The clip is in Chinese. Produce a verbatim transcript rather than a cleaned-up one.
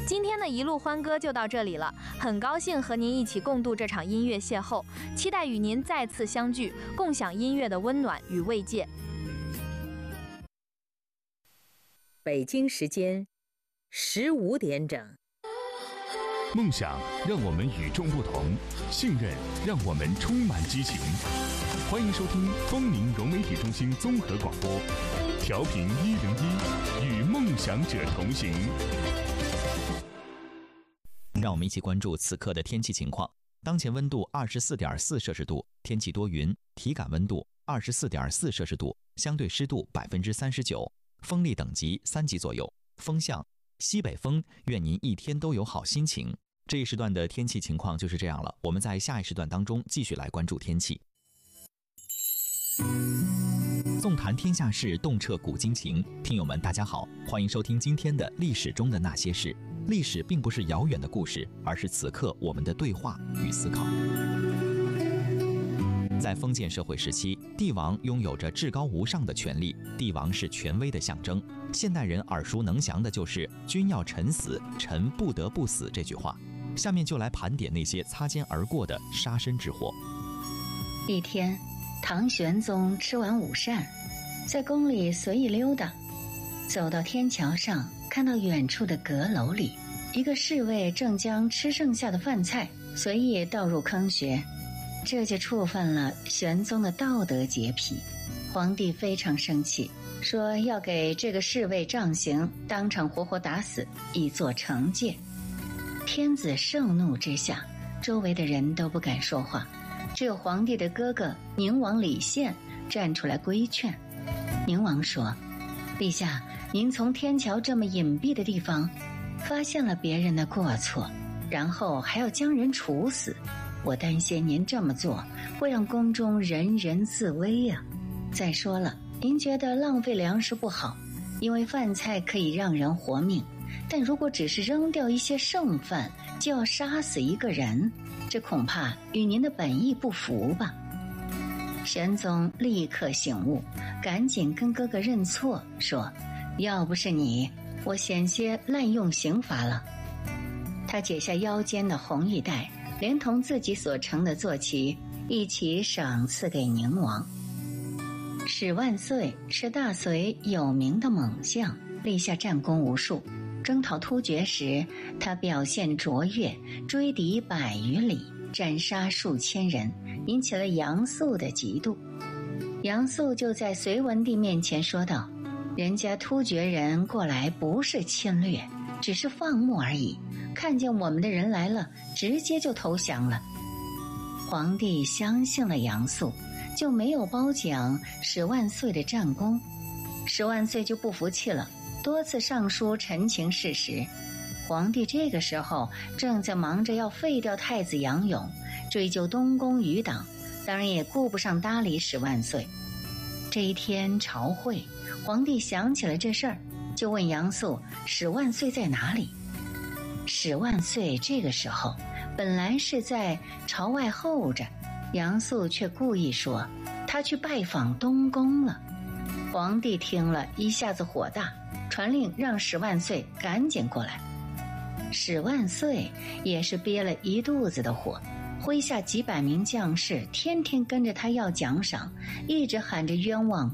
今天的一路欢歌就到这里了，很高兴和您一起共度这场音乐邂逅，期待与您再次相聚，共享音乐的温暖与慰藉。 北京时间十五点整。 梦想让我们与众不同，信任让我们充满激情。欢迎收听丰宁融媒体中心综合广播，调频一零一，与梦想者同行。 让我们一起关注此刻的天气情况。当前温度二十四点四摄氏度，天气多云，体感温度二十四点四摄氏度，相对湿度百分之三十九，风力等级三级左右，风向西北风。愿您一天都有好心情。这一时段的天气情况就是这样了，我们在下一时段当中继续来关注天气。纵谈天下事，洞彻古今情。听友们大家好，欢迎收听今天的历史中的那些事。历史并不是遥远的故事，而是此刻我们的对话与思考。在封建社会时期，帝王拥有着至高无上的权力，帝王是权威的象征。现代人耳熟能详的就是君要臣死，臣不得不死这句话。下面就来盘点那些擦肩而过的杀身之祸。 一天，唐玄宗吃完午膳，在宫里随意溜达，走到天桥上，看到远处的阁楼里，一个侍卫正将吃剩下的饭菜随意倒入坑穴，这就触犯了玄宗的道德洁癖。皇帝非常生气，说要给这个侍卫杖刑，当场活活打死，以作惩戒。天子盛怒之下，周围的人都不敢说话，只有皇帝的哥哥宁王李宪站出来规劝。宁王说：陛下，您从天桥这么隐蔽的地方发现了别人的过错，然后还要将人处死，我担心您这么做会让宫中人人自危呀、啊。再说了，您觉得浪费粮食不好，因为饭菜可以让人活命，但如果只是扔掉一些剩饭就要杀死一个人，这恐怕与您的本意不符吧。玄宗立刻醒悟，赶紧跟哥哥认错，说要不是你，我险些滥用刑罚了。他解下腰间的红玉带，连同自己所乘的坐骑一起赏赐给宁王。史万岁是大隋有名的猛将，立下战功无数。征讨突厥时，他表现卓越，追敌百余里，斩杀数千人，引起了杨素的嫉妒。杨素就在隋文帝面前说道：人家突厥人过来不是侵略，只是放牧而已，看见我们的人来了，直接就投降了。皇帝相信了杨素，就没有褒奖史万岁的战功。史万岁就不服气了，多次上书陈情事实。皇帝这个时候正在忙着要废掉太子杨勇，追究东宫余党，当然也顾不上搭理史万岁。这一天朝会，皇帝想起了这事儿，就问杨素史万岁在哪里。史万岁这个时候本来是在朝外候着，杨素却故意说他去拜访东宫了。皇帝听了一下子火大，传令让史万岁赶紧过来。史万岁也是憋了一肚子的火，麾下几百名将士天天跟着他要奖赏，一直喊着冤枉